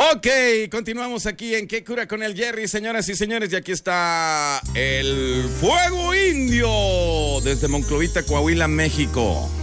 Ok, continuamos aquí en ¿Qué cura con el Jerry, señoras y señores? Y aquí está el Fuego Indio desde Monclovita, Coahuila, México.